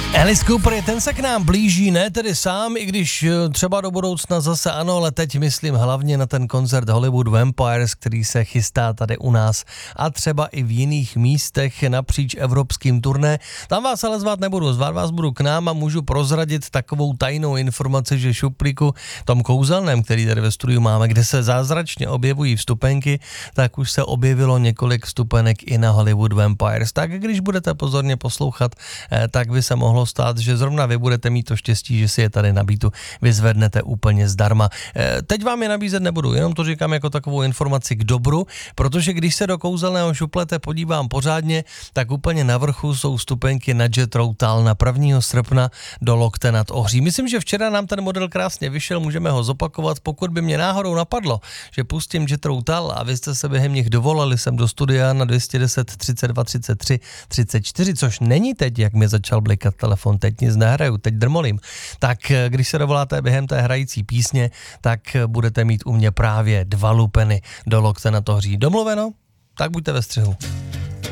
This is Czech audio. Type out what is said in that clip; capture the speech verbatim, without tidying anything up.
Alice Cooper, ten se k nám blíží, ne tedy sám, i když třeba do budoucna zase ano, ale teď myslím hlavně na ten koncert Hollywood Vampires, který se chystá tady u nás a třeba i v jiných místech napříč evropským turné. Tam vás ale zvát nebudu, zvát vás budu k nám a můžu prozradit takovou tajnou informaci, že šuplíku tom kouzelném, který tady ve studiu máme, kde se zázračně objevují vstupenky, tak už se objevilo několik vstupenek i na Hollywood Vampires. Tak když budete pozorně poslouchat, tak by se mohlo stát, že zrovna vy budete mít to štěstí, že si je tady nabídnu vyzvednete úplně zdarma. Teď vám je nabízet nebudu, jenom to říkám jako takovou informaci k dobru, protože když se do kouzelného šuplete podívám pořádně, tak úplně na vrchu jsou vstupenky na Jethro Tull na prvního srpna do Lokte nad Ohří. Myslím, že včera nám ten model krásně vyšel, můžeme ho zopakovat, pokud by mě náhodou napadlo, že pustím Jethro Tull a vy jste se během nich dovolali sem do studia na dvě stě deset třicet dva třicet tři třicet čtyři, což není teď, jak mi začal blikat telefon, teď nic nehraju, teď drmolím. Tak když se dovoláte během té hrající písně, tak budete mít u mě právě dva lupeny do Lokte nad Ohří. Domluveno? Tak buďte ve střihu.